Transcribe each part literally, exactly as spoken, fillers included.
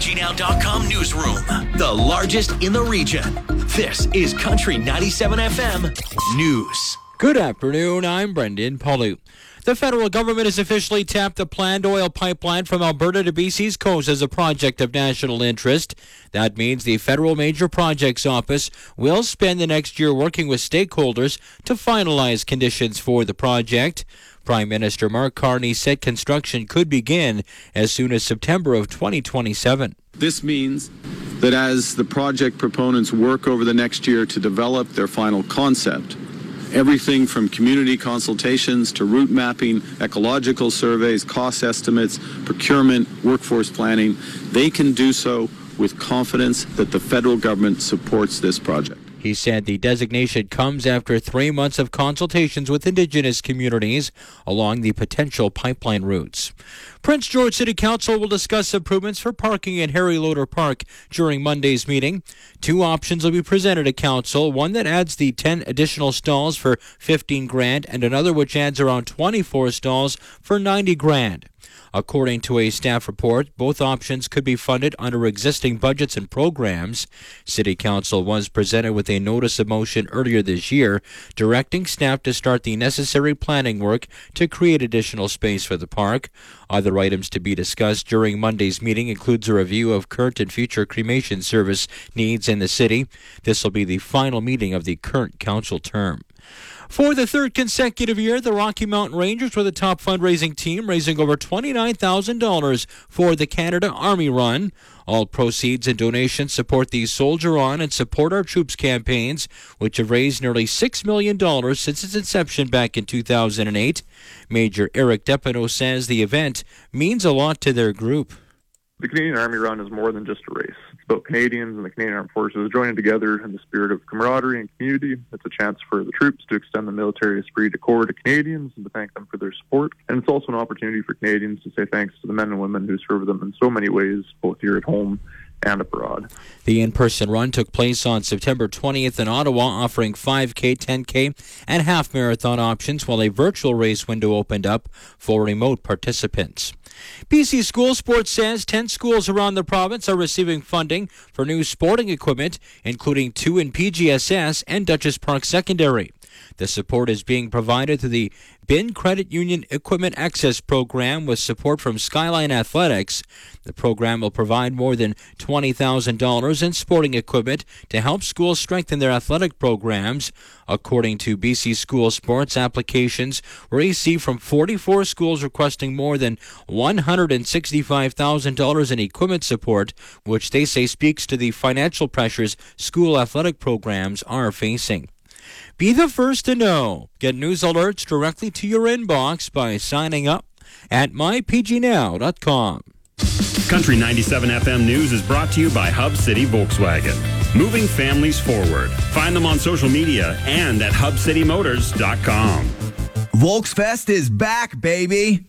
G Now dot com newsroom, the largest in the region. This is Country ninety-seven F M News. Good afternoon, I'm Brendan Paulou. The federal government has officially tapped the planned oil pipeline from Alberta to B C's coast as a project of national interest. That means the Federal Major Projects Office will spend the next year working with stakeholders to finalize conditions for the project. Prime Minister Mark Carney said construction could begin as soon as September of twenty twenty-seven. This means that as the project proponents work over the next year to develop their final concept, everything from community consultations to route mapping, ecological surveys, cost estimates, procurement, workforce planning, they can do so with confidence that the federal government supports this project. He said the designation comes after three months of consultations with Indigenous communities along the potential pipeline routes. Prince George City Council will discuss improvements for parking in Harry Loader Park during Monday's meeting. Two options will be presented to Council, one that adds the ten additional stalls for fifteen grand and another which adds around twenty-four stalls for ninety grand. According to a staff report, both options could be funded under existing budgets and programs. City Council was presented with a notice of motion earlier this year, directing staff to start the necessary planning work to create additional space for the park. Other items to be discussed during Monday's meeting includes a review of current and future cremation service needs in the city. This will be the final meeting of the current council term. For the third consecutive year, the Rocky Mountain Rangers were the top fundraising team, raising over twenty-nine thousand dollars for the Canada Army Run. All proceeds and donations support the Soldier On and Support Our Troops campaigns, which have raised nearly six million dollars since its inception back in two thousand eight. Major Eric Depineau says the event means a lot to their group. The Canadian Army Run is more than just a race. It's about Canadians and the Canadian Armed Forces joining together in the spirit of camaraderie and community. It's a chance for the troops to extend the military esprit de corps to Canadians and to thank them for their support. And it's also an opportunity for Canadians to say thanks to the men and women who serve them in so many ways, both here at home and abroad. The in-person run took place on September twentieth in Ottawa, offering five K, ten K, and half marathon options, while a virtual race window opened up for remote participants. B C School Sports says ten schools around the province are receiving funding for new sporting equipment, including two in P G S S and Dutchess Park Secondary. The support is being provided through the Bin Credit Union Equipment Access Program with support from Skyline Athletics. The program will provide more than twenty thousand dollars in sporting equipment to help schools strengthen their athletic programs. According to B C School Sports, applications were received from forty-four schools requesting more than one hundred sixty-five thousand dollars in equipment support, which they say speaks to the financial pressures school athletic programs are facing. Be the first to know. Get news alerts directly to your inbox by signing up at my p g now dot com. Country ninety-seven F M News is brought to you by Hub City Volkswagen. Moving families forward. Find them on social media and at hub city motors dot com. Volksfest is back, baby.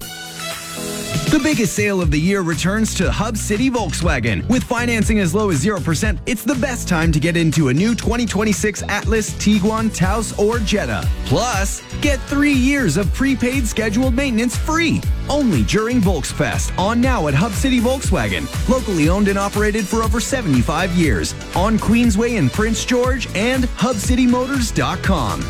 The biggest sale of the year returns to Hub City Volkswagen. With financing as low as zero percent, it's the best time to get into a new twenty twenty-six Atlas, Tiguan, Taos, or Jetta. Plus, get three years of prepaid scheduled maintenance free. Only during Volksfest. On now at Hub City Volkswagen. Locally owned and operated for over seventy-five years. On Queensway in Prince George and hub city motors dot com.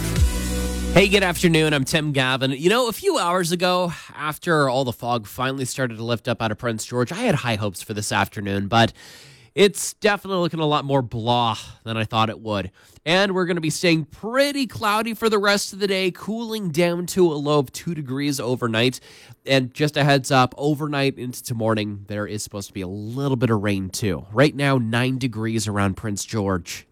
Hey, good afternoon. I'm Tim Gavin. You know, a few hours ago, after all the fog finally started to lift up out of Prince George, I had high hopes for this afternoon, but it's definitely looking a lot more blah than I thought it would. And we're going to be staying pretty cloudy for the rest of the day, cooling down to a low of two degrees overnight. And just a heads up, overnight into morning, there is supposed to be a little bit of rain too. Right now, nine degrees around Prince George.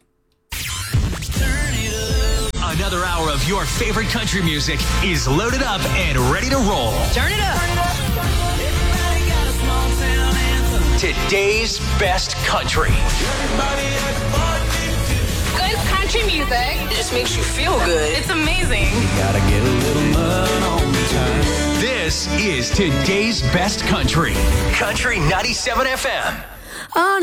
Another hour of your favorite country music is loaded up and ready to roll. Turn it up. Today's best country. Good country music. It just makes you feel good. It's amazing. Gotta get a little mud on the turn. This is today's best country. Country ninety-seven F M.